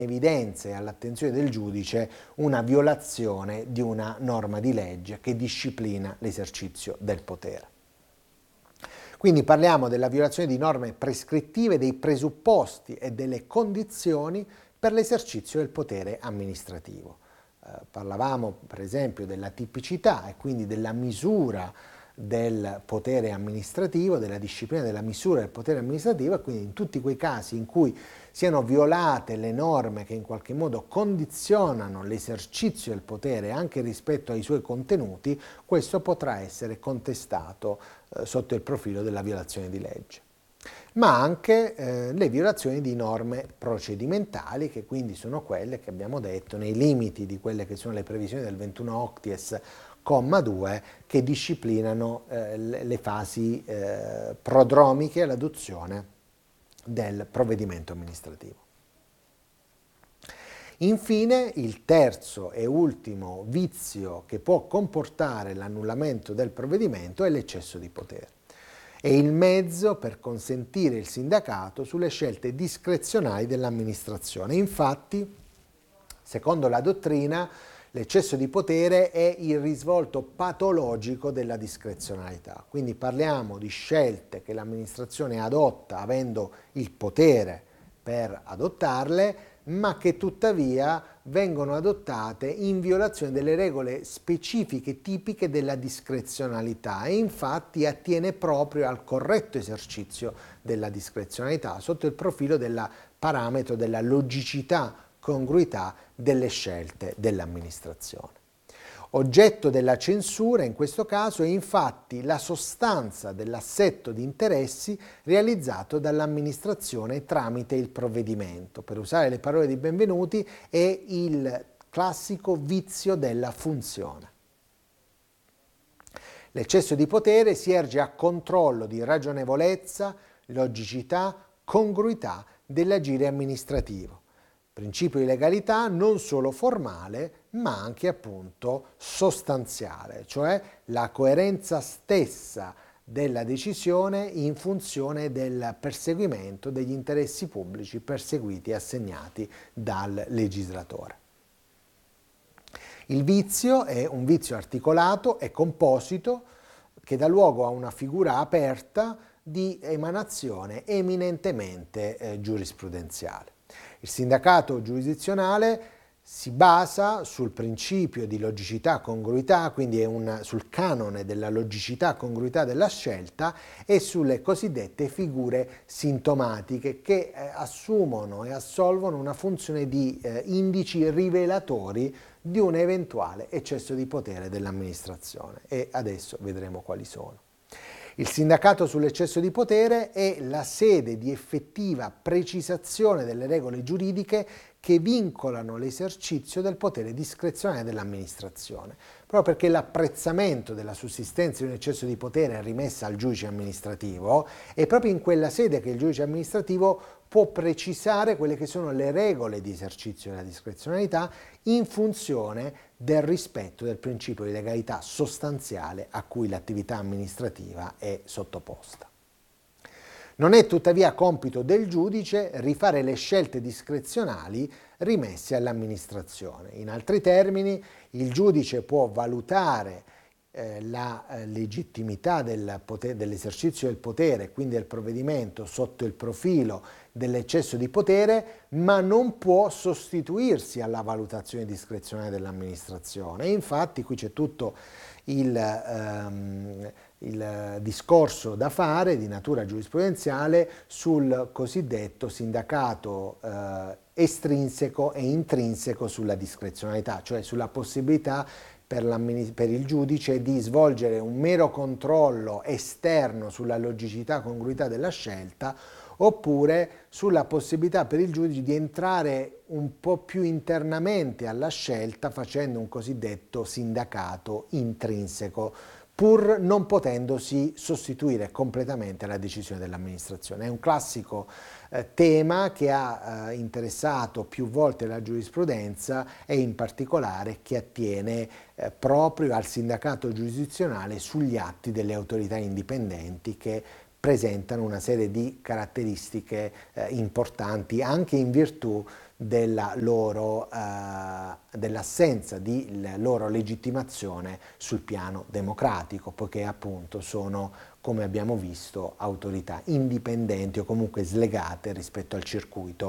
evidenza e all'attenzione del giudice una violazione di una norma di legge che disciplina l'esercizio del potere. Quindi parliamo della violazione di norme prescrittive, dei presupposti e delle condizioni per l'esercizio del potere amministrativo. Parlavamo per esempio della tipicità e quindi della misura del potere amministrativo, della disciplina della misura del potere amministrativo, e quindi in tutti quei casi in cui siano violate le norme che in qualche modo condizionano l'esercizio del potere anche rispetto ai suoi contenuti, questo potrà essere contestato sotto il profilo della violazione di legge. Ma anche le violazioni di norme procedimentali, che quindi sono quelle che abbiamo detto nei limiti di quelle che sono le previsioni del 21 Octies, comma 2, che disciplinano le fasi prodromiche all'adozione del provvedimento amministrativo. Infine, il terzo e ultimo vizio che può comportare l'annullamento del provvedimento è l'eccesso di potere. È il mezzo per consentire il sindacato sulle scelte discrezionali dell'amministrazione. Infatti, secondo la dottrina, l'eccesso di potere è il risvolto patologico della discrezionalità. Quindi parliamo di scelte che l'amministrazione adotta avendo il potere per adottarle, ma che tuttavia vengono adottate in violazione delle regole specifiche tipiche della discrezionalità e infatti attiene proprio al corretto esercizio della discrezionalità sotto il profilo del parametro della logicità, congruità delle scelte dell'amministrazione. Oggetto della censura in questo caso è infatti la sostanza dell'assetto di interessi realizzato dall'amministrazione tramite il provvedimento. Per usare le parole di Benvenuti, è il classico vizio della funzione. L'eccesso di potere si erge a controllo di ragionevolezza, logicità, congruità dell'agire amministrativo. Principio di legalità non solo formale, ma anche appunto sostanziale, cioè la coerenza stessa della decisione in funzione del perseguimento degli interessi pubblici perseguiti e assegnati dal legislatore. Il vizio è un vizio articolato e composito che dà luogo a una figura aperta di emanazione eminentemente giurisprudenziale. Il sindacato giurisdizionale si basa sul principio di logicità congruità, quindi sul canone della logicità congruità della scelta e sulle cosiddette figure sintomatiche che assumono e assolvono una funzione di indici rivelatori di un eventuale eccesso di potere dell'amministrazione e adesso vedremo quali sono. Il sindacato sull'eccesso di potere è la sede di effettiva precisazione delle regole giuridiche che vincolano l'esercizio del potere discrezionale dell'amministrazione, proprio perché l'apprezzamento della sussistenza di un eccesso di potere è rimessa al giudice amministrativo, è proprio in quella sede che il giudice amministrativo può precisare quelle che sono le regole di esercizio della discrezionalità in funzione del rispetto del principio di legalità sostanziale a cui l'attività amministrativa è sottoposta. Non è tuttavia compito del giudice rifare le scelte discrezionali rimesse all'amministrazione. In altri termini, il giudice può valutare la legittimità dell'esercizio del potere, quindi del provvedimento, sotto il profilo dell'eccesso di potere, ma non può sostituirsi alla valutazione discrezionale dell'amministrazione. E infatti qui c'è tutto il discorso da fare di natura giurisprudenziale sul cosiddetto sindacato estrinseco e intrinseco sulla discrezionalità, cioè sulla possibilità per il giudice di svolgere un mero controllo esterno sulla logicità, congruità della scelta, oppure sulla possibilità per il giudice di entrare un po' più internamente alla scelta facendo un cosiddetto sindacato intrinseco, pur non potendosi sostituire completamente alla decisione dell'amministrazione. È un classico tema che ha interessato più volte la giurisprudenza e in particolare che attiene proprio al sindacato giurisdizionale sugli atti delle autorità indipendenti che presentano una serie di caratteristiche importanti anche in virtù dell'assenza di loro legittimazione sul piano democratico, poiché appunto sono, come abbiamo visto, autorità indipendenti o comunque slegate rispetto al circuito